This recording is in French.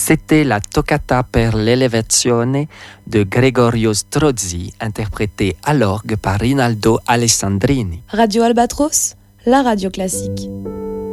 C'était la toccata per l'elevazione de Gregorio Strozzi, interprétée à l'orgue par Rinaldo Alessandrini. Radio Albatros, la radio classique.